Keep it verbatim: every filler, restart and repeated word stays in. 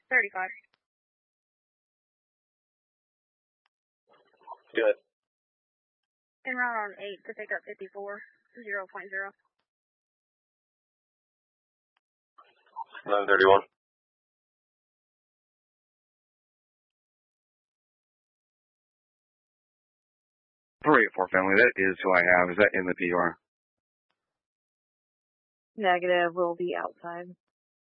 thirty-five. Good. En route on eight to pick up fifty-four, zero point zero. eleven thirty-one. four eighty-four family, that is who I have. Is that in the P R? Negative, we'll be outside.